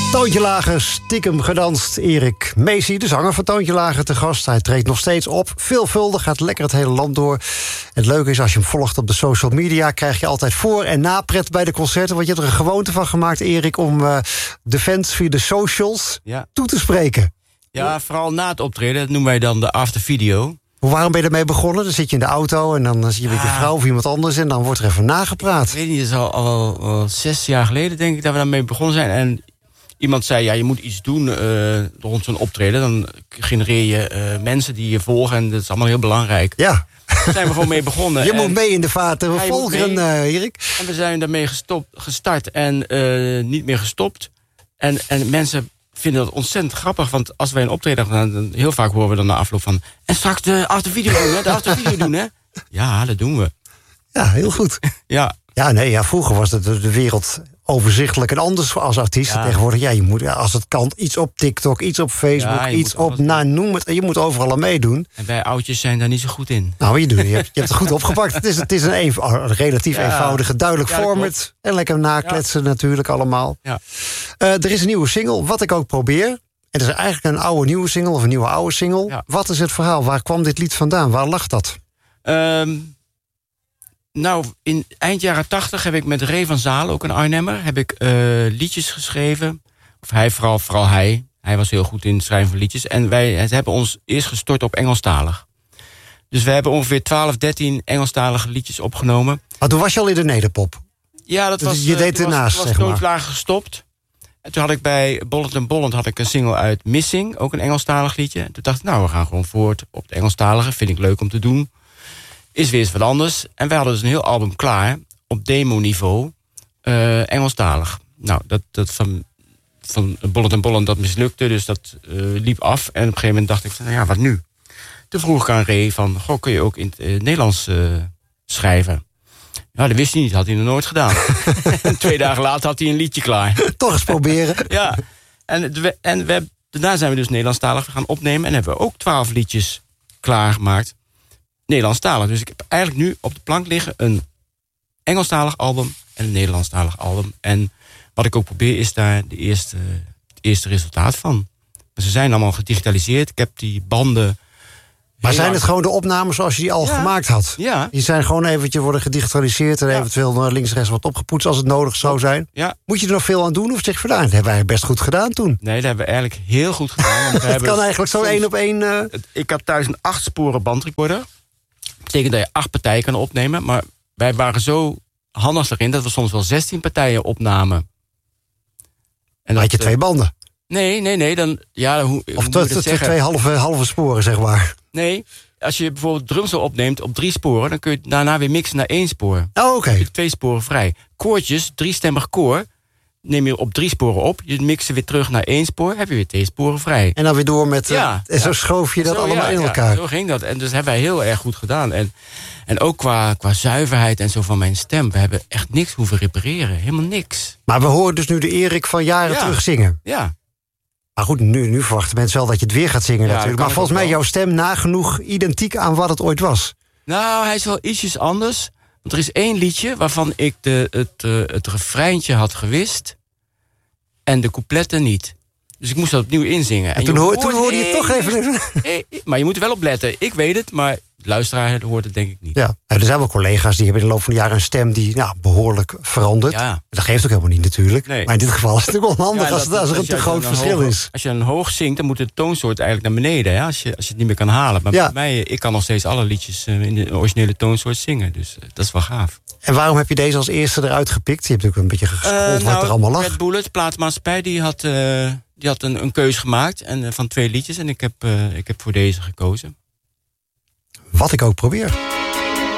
Toontje Lager, stiekem gedanst. Erik Meesie, de zanger van Toontje Lager, te gast. Hij treedt nog steeds op, veelvuldig, gaat lekker het hele land door. Het leuke is, als je hem volgt op de social media... krijg je altijd voor- en napret bij de concerten. Want je hebt er een gewoonte van gemaakt, Erik... om de fans via de socials toe te spreken. Ja, vooral na het optreden. Dat noemen wij dan de aftervideo. Waarom ben je ermee begonnen? Dan zit je in de auto en dan zie je met je vrouw of iemand anders... en dan wordt er even nagepraat. Ik weet niet, het is al 6 jaar geleden, denk ik, dat we daarmee begonnen zijn. En iemand zei, ja, je moet iets doen rond zo'n optreden. Dan genereer je mensen die je volgen en dat is allemaal heel belangrijk. Ja. Daar zijn we gewoon mee begonnen. Je moet mee in de vaart volgeren, Erik. En we zijn daarmee gestart en niet meer gestopt. En mensen vinden dat ontzettend grappig, want als wij een optreden gaan, dan heel vaak horen we dan na afloop van... En straks de aftervideo doen, hè? De aftervideo doen, hè? Ja, dat doen we. Ja, heel goed. Ja. Ja, vroeger was de wereld overzichtelijk en anders als artiest. Ja. Tegenwoordig, je moet, als het kan, iets op TikTok, iets op Facebook, iets op... noem het, je moet overal aan meedoen. En wij oudjes zijn daar niet zo goed in. Nou, je hebt het goed opgepakt. Het is een relatief eenvoudige, duidelijk format. En lekker nakletsen natuurlijk allemaal. Ja. Er is een nieuwe single, Wat ik ook probeer. Het is eigenlijk een oude nieuwe single of een nieuwe oude single. Ja. Wat is het verhaal? Waar kwam dit lied vandaan? Waar lag dat? Nou, in eind jaren 80 heb ik met Ray van Zalen, ook een Arnhemmer... heb ik liedjes geschreven. Of hij, vooral hij. Hij was heel goed in het schrijven van liedjes. En wij hebben ons eerst gestort op Engelstalig. Dus we hebben ongeveer 12, 13 Engelstalige liedjes opgenomen. Maar toen was je al in de nederpop? Ja, dat was... Je deed ernaast, zeg maar. Toen was Toontje gestopt. En toen had ik bij Bolland & Bolland had ik een single uit Missing. Ook een Engelstalig liedje. En toen dacht ik, nou, we gaan gewoon voort op het Engelstalige. Vind ik leuk om te doen. Is weer eens wat anders. En wij hadden dus een heel album klaar. Op demo-niveau. Engelstalig. Nou, dat van Bolland & Bolland dat mislukte. Dus dat liep af. En op een gegeven moment dacht ik, nou ja, wat nu? Toen vroeg ik aan Ray van, kun je ook in het Nederlands schrijven? Ja, dat wist hij niet. Had hij nog nooit gedaan. En 2 dagen later had hij een liedje klaar. Toch eens proberen. Ja. Daarna zijn we dus Nederlandstalig gaan opnemen. En hebben we ook 12 liedjes klaargemaakt. Nederlandstalig. Dus ik heb eigenlijk nu op de plank liggen een Engelstalig album en een Nederlandstalig album. En wat ik ook probeer is daar het eerste resultaat van. Ze zijn allemaal gedigitaliseerd. Ik heb die banden... Maar zijn het gewoon de opnames zoals je die al gemaakt had? Ja. Die zijn gewoon eventjes worden gedigitaliseerd... en eventueel naar links en rechts wat opgepoetst als het nodig zou zijn. Ja. Moet je er nog veel aan doen? Of zeg je van, dat hebben wij best goed gedaan toen? Nee, dat hebben we eigenlijk heel goed gedaan. Want het kan eigenlijk zo 1 op 1... Ik had thuis een 8-sporen bandrecorder. Dat betekent dat je 8 partijen kan opnemen. Maar wij waren zo handig erin dat we soms wel 16 partijen opnamen. En had je 2 banden? Nee. Of 2 halve sporen, zeg maar. Nee, als je bijvoorbeeld drumstel opneemt op 3 sporen... dan kun je daarna weer mixen naar 1 spoor. Oh, oké. Dan heb je 2 sporen vrij. Koortjes, 3-stemmig koor, neem je op 3 sporen op. Je mixt weer terug naar 1 spoor, heb je weer 2 sporen vrij. En dan weer door met... en zo schoof je dat allemaal in elkaar. Ja, zo ging dat. En dus hebben wij heel erg goed gedaan. En ook qua zuiverheid en zo van mijn stem. We hebben echt niks hoeven repareren. Helemaal niks. Maar we horen dus nu de Erik van jaren terug zingen. Ja. Maar goed, nu verwachten mensen wel dat je het weer gaat zingen natuurlijk. Maar volgens mij jouw stem nagenoeg identiek aan wat het ooit was. Nou, hij is wel ietsjes anders. Want er is 1 liedje waarvan ik het refreintje had gewist... en de coupletten niet. Dus ik moest dat opnieuw inzingen. En toen hoorde je het toch even... Maar je moet er wel op letten. Ik weet het, maar de luisteraar hoort het denk ik niet. Ja, er zijn wel collega's die hebben in de loop van de jaren een stem die behoorlijk verandert. Ja. Dat geeft ook helemaal niet natuurlijk. Nee. Maar in dit geval is het natuurlijk wel handig als er een te groot verschil is. Als je een hoog zingt, dan moet de toonsoort eigenlijk naar beneden. Hè? Als je het niet meer kan halen. Maar bij mij, ik kan nog steeds alle liedjes in de originele toonsoort zingen. Dus dat is wel gaaf. En waarom heb je deze als eerste eruit gepikt? Je hebt natuurlijk een beetje gescrolld wat er allemaal lag. Red Bullet, platenmaatschappij, die had een keus gemaakt van 2 liedjes. En ik heb voor deze gekozen. Wat ik ook probeer.